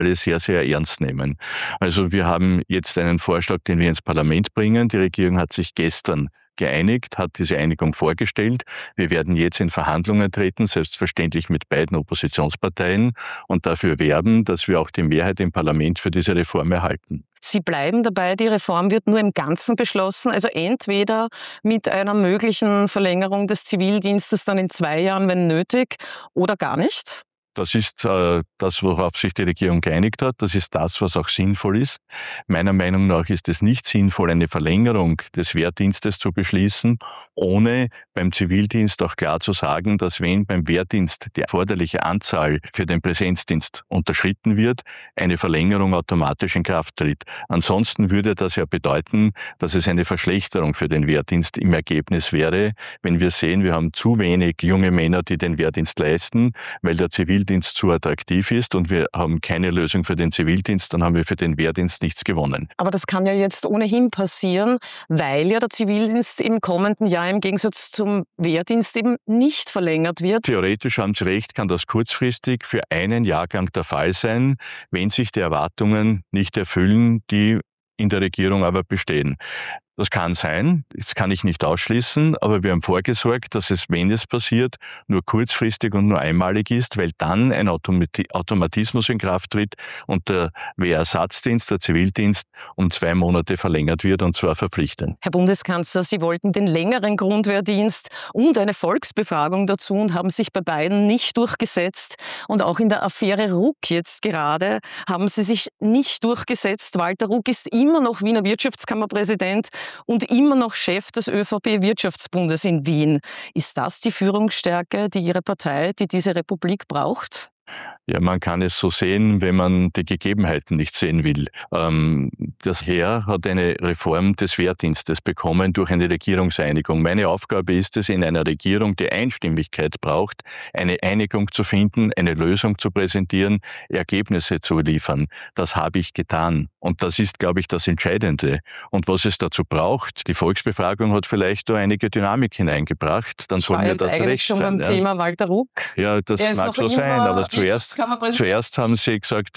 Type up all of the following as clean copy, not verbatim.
alle sehr, sehr ernst nehmen. Also wir haben jetzt einen Vorschlag, den wir ins Parlament bringen. Die Regierung hat sich gestern geeinigt, hat diese Einigung vorgestellt. Wir werden jetzt in Verhandlungen treten, selbstverständlich mit beiden Oppositionsparteien und dafür werben, dass wir auch die Mehrheit im Parlament für diese Reform erhalten. Sie bleiben dabei, die Reform wird nur im Ganzen beschlossen, also entweder mit einer möglichen Verlängerung des Zivildienstes dann in 2 Jahren, wenn nötig, oder gar nicht? Das ist das, worauf sich die Regierung geeinigt hat. Das ist das, was auch sinnvoll ist. Meiner Meinung nach ist es nicht sinnvoll, eine Verlängerung des Wehrdienstes zu beschließen, ohne beim Zivildienst auch klar zu sagen, dass wenn beim Wehrdienst die erforderliche Anzahl für den Präsenzdienst unterschritten wird, eine Verlängerung automatisch in Kraft tritt. Ansonsten würde das ja bedeuten, dass es eine Verschlechterung für den Wehrdienst im Ergebnis wäre, wenn wir sehen, wir haben zu wenig junge Männer, die den Wehrdienst leisten, weil der Zivildienst zu attraktiv ist und wir haben keine Lösung für den Zivildienst, dann haben wir für den Wehrdienst nichts gewonnen. Aber das kann ja jetzt ohnehin passieren, weil ja der Zivildienst im kommenden Jahr im Gegensatz zum Wehrdienst eben nicht verlängert wird. Theoretisch haben Sie recht, kann das kurzfristig für einen Jahrgang der Fall sein, wenn sich die Erwartungen nicht erfüllen, die in der Regierung aber bestehen. Das kann sein, das kann ich nicht ausschließen, aber wir haben vorgesorgt, dass es, wenn es passiert, nur kurzfristig und nur einmalig ist, weil dann ein Automatismus in Kraft tritt und der Wehrersatzdienst, der Zivildienst, um 2 Monate verlängert wird und zwar verpflichtend. Herr Bundeskanzler, Sie wollten den längeren Grundwehrdienst und eine Volksbefragung dazu und haben sich bei beiden nicht durchgesetzt. Und auch in der Affäre Ruck jetzt gerade haben Sie sich nicht durchgesetzt. Walter Ruck ist immer noch Wiener Wirtschaftskammerpräsident und immer noch Chef des ÖVP-Wirtschaftsbundes in Wien. Ist das die Führungsstärke, die Ihre Partei, die diese Republik braucht? Ja, man kann es so sehen, wenn man die Gegebenheiten nicht sehen will. Das Heer hat eine Reform des Wehrdienstes bekommen durch eine Regierungseinigung. Meine Aufgabe ist es, in einer Regierung, die Einstimmigkeit braucht, eine Einigung zu finden, eine Lösung zu präsentieren, Ergebnisse zu liefern. Das habe ich getan. Und das ist, glaube ich, das Entscheidende. Und was es dazu braucht, die Volksbefragung hat vielleicht da einige Dynamik hineingebracht, dann soll mir das recht schon sein. Beim Thema Walter Ruck. Ja, das mag so sein, aber zuerst haben Sie gesagt,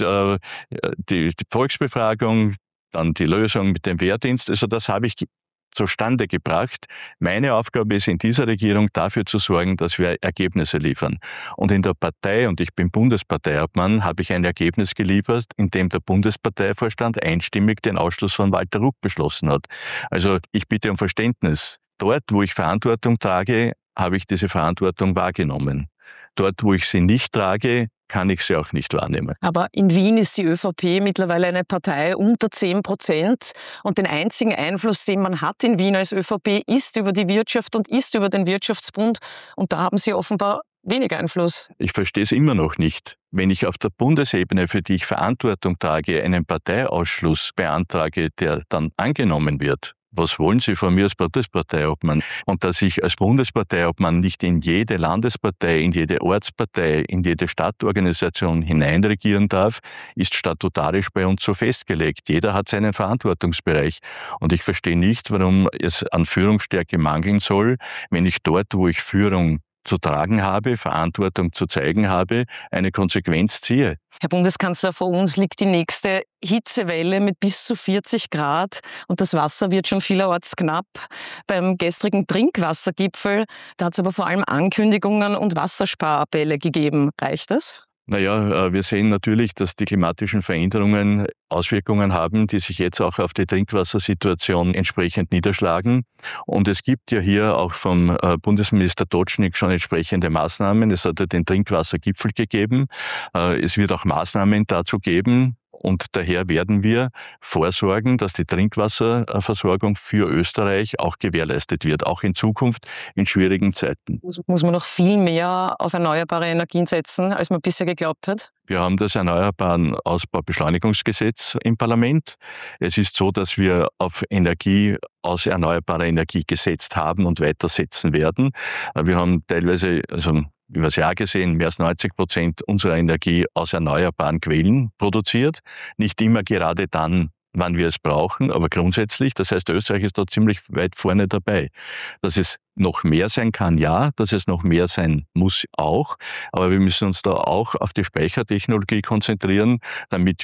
die Volksbefragung, dann die Lösung mit dem Wehrdienst. Also das habe ich zustande gebracht. Meine Aufgabe ist in dieser Regierung dafür zu sorgen, dass wir Ergebnisse liefern. Und in der Partei, und ich bin Bundesparteiobmann, habe ich ein Ergebnis geliefert, in dem der Bundesparteivorstand einstimmig den Ausschluss von Walter Ruck beschlossen hat. Also ich bitte um Verständnis. Dort, wo ich Verantwortung trage, habe ich diese Verantwortung wahrgenommen. Dort, wo ich sie nicht trage, kann ich sie auch nicht wahrnehmen. Aber in Wien ist die ÖVP mittlerweile eine Partei unter 10% und den einzigen Einfluss, den man hat in Wien als ÖVP, ist über die Wirtschaft und ist über den Wirtschaftsbund und da haben Sie offenbar weniger Einfluss. Ich verstehe es immer noch nicht. Wenn ich auf der Bundesebene, für die ich Verantwortung trage, einen Parteiausschluss beantrage, der dann angenommen wird, was wollen Sie von mir als Bundesparteiobmann? Und dass ich als Bundesparteiobmann nicht in jede Landespartei, in jede Ortspartei, in jede Stadtorganisation hineinregieren darf, ist statutarisch bei uns so festgelegt. Jeder hat seinen Verantwortungsbereich. Und ich verstehe nicht, warum es an Führungsstärke mangeln soll, wenn ich dort, wo ich Führung zu tragen habe, Verantwortung zu zeigen habe, eine Konsequenz ziehe. Herr Bundeskanzler, vor uns liegt die nächste Hitzewelle mit bis zu 40 Grad und das Wasser wird schon vielerorts knapp. Beim gestrigen Trinkwassergipfel, da hat es aber vor allem Ankündigungen und Wassersparappelle gegeben. Reicht das? Naja, wir sehen natürlich, dass die klimatischen Veränderungen Auswirkungen haben, die sich jetzt auch auf die Trinkwassersituation entsprechend niederschlagen. Und es gibt ja hier auch vom Bundesminister Totschnig schon entsprechende Maßnahmen. Es hat ja den Trinkwassergipfel gegeben. Es wird auch Maßnahmen dazu geben. Und daher werden wir vorsorgen, dass die Trinkwasserversorgung für Österreich auch gewährleistet wird, auch in Zukunft in schwierigen Zeiten. Muss man noch viel mehr auf erneuerbare Energien setzen, als man bisher geglaubt hat? Wir haben das Erneuerbaren Ausbaubeschleunigungsgesetz im Parlament. Es ist so, dass wir auf Energie aus erneuerbarer Energie gesetzt haben und weitersetzen werden. Wir haben teilweise, über das Jahr gesehen, mehr als 90% unserer Energie aus erneuerbaren Quellen produziert. Nicht immer gerade dann, wann wir es brauchen, aber grundsätzlich, das heißt, Österreich ist da ziemlich weit vorne dabei. Dass es noch mehr sein kann, ja, dass es noch mehr sein muss auch, aber wir müssen uns da auch auf die Speichertechnologie konzentrieren, damit